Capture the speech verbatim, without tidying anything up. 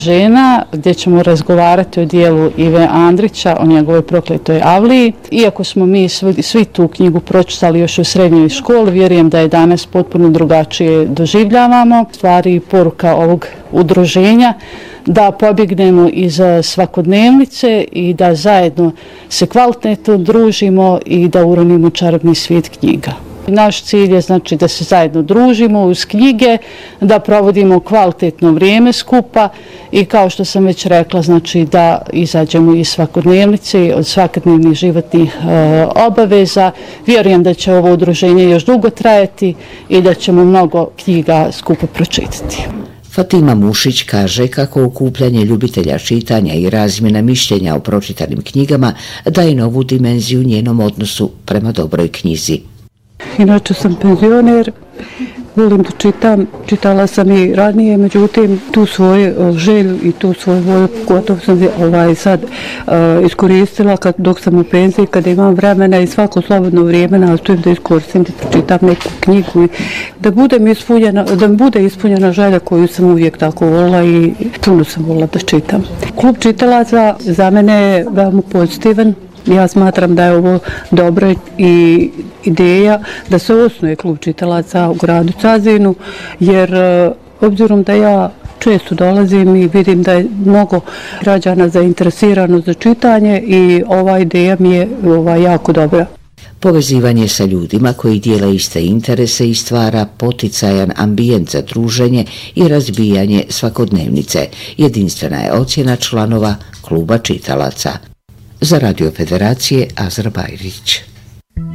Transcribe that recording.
žena, gdje ćemo razgovarati o dijelu Ive Andrića, o njegovoj prokletoj avliji. Iako smo mi svi, svi tu knjigu pročitali još u srednjoj školi, vjerujem da je danas potpuno drugačije doživljavamo. Stvari i poruka ovog udruženja da pobjegnemo iz svakodnevnice i da zajedno se kvalitetno družimo i da uronimo čarobni svijet knjiga. Naš cilj je znači da se zajedno družimo uz knjige, da provodimo kvalitetno vrijeme skupa i kao što sam već rekla, znači da izađemo iz svakodnevnice, od svakodnevnih životnih e, obaveza. Vjerujem da će ovo udruženje još dugo trajati i da ćemo mnogo knjiga skupo pročitati. Fatima Mušić kaže kako okupljanje ljubitelja čitanja i razmjena mišljenja o pročitanim knjigama daje novu dimenziju njenom odnosu prema dobroj knjizi. Inače sam penzioner, volim da čitam, čitala sam i ranije, međutim tu svoju želju i tu svoju volju gotovo sam ovaj, sad uh, iskoristila kad, dok sam u penziji, kada imam vremena i svako slobodno vrijeme nastojim da iskoristim da pročitam neku knjigu i da, budem ispunjena, da mi bude ispunjena želja koju sam uvijek tako volila i puno sam volila da čitam. Klub čitalaca za mene je veoma pozitivan. Ja smatram da je ovo dobra i ideja da se osnuje klub čitalaca u gradu Cazinu, jer obzirom da ja često dolazim i vidim da je mnogo građana zainteresirano za čitanje i ova ideja mi je ova, jako dobra. Povezivanje sa ljudima koji dijele iste interese i stvara poticajan ambijent za druženje i razbijanje svakodnevnice. Jedinstvena je ocjena članova kluba čitalaca. Za Radio Federacije Azra Bajrić.